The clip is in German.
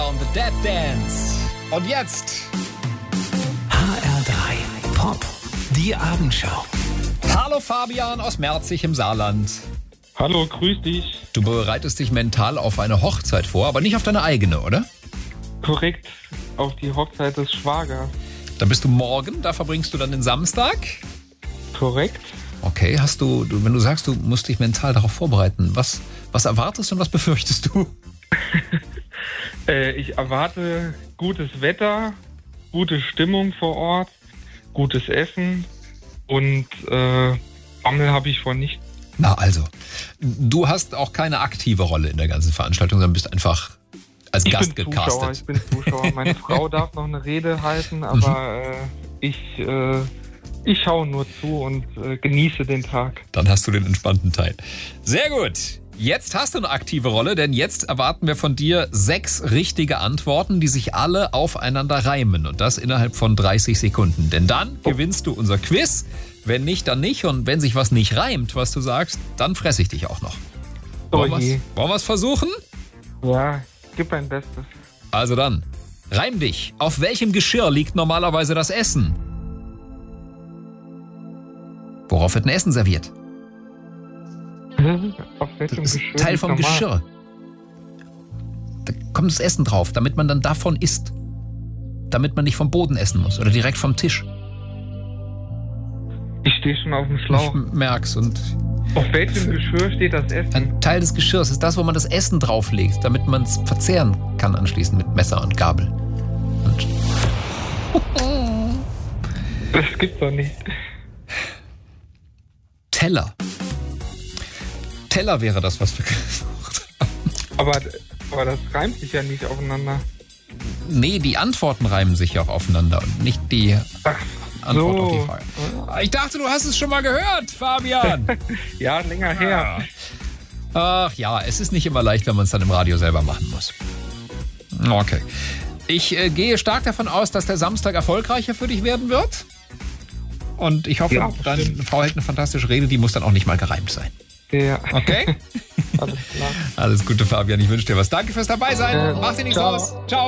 und The Dead Dance. Und jetzt HR3 Pop, die Abendschau. hallo Fabian aus Merzig im Saarland. Hallo, grüß dich. Du bereitest dich mental auf eine Hochzeit vor, aber nicht auf deine eigene, oder? Korrekt, auf die Hochzeit des Schwagers. Dann bist du morgen, da verbringst du dann den Samstag. Korrekt. Okay, hast du, wenn du sagst, du musst dich mental darauf vorbereiten, was erwartest und was befürchtest du? Ich erwarte gutes Wetter, gute Stimmung vor Ort, gutes Essen und Bammel habe ich vor nicht. Na also, du hast auch keine aktive Rolle in der ganzen Veranstaltung, sondern bist einfach als Gast gecastet. Ich bin Zuschauer. Meine Frau darf noch eine Rede halten, aber ich schaue nur zu und genieße den Tag. Dann hast du den entspannten Teil. Sehr gut. Jetzt hast du eine aktive Rolle, denn jetzt erwarten wir von dir 6 richtige Antworten, die sich alle aufeinander reimen. Und das innerhalb von 30 Sekunden. Denn dann gewinnst du unser Quiz. Wenn nicht, dann nicht. Und wenn sich was nicht reimt, was du sagst, dann fresse ich dich auch noch. Wollen wir es versuchen? Ja, gib mein Bestes. Also dann, reim dich. Auf welchem Geschirr liegt normalerweise das Essen? Worauf wird ein Essen serviert? Auf welchem Das ist Geschirr Teil liegt vom normal? Geschirr. Da kommt das Essen drauf, damit man dann davon isst. Damit man nicht vom Boden essen muss oder direkt vom Tisch. Ich stehe schon auf dem Schlauch. Ich merk's. Und Auf welchem Geschirr steht das Essen? ein Teil des Geschirrs ist das, wo man das Essen drauflegt, damit man es verzehren kann anschließend mit Messer und Gabel. Und Das gibt's doch nicht. Teller. Teller wäre das, was wir gesucht haben. Aber das reimt sich ja nicht aufeinander. Nee, die Antworten reimen sich ja auch aufeinander und nicht die Antwort auf die so. Frage. Ich dachte, du hast es schon mal gehört, Fabian. Ja, länger her. Ach ja, es ist nicht immer leicht, wenn man es dann im Radio selber machen muss. Okay. Ich gehe stark davon aus, dass der Samstag erfolgreicher für dich werden wird. Und ich hoffe, Ja, deine bestimmt. Frau hält eine fantastische Rede, die muss dann auch nicht mal gereimt sein. Ja, Okay? alles klar. Alles Gute, Fabian. Ich wünsche dir was. Danke fürs Dabeisein. Mach dir nichts ciao. aus. Ciao.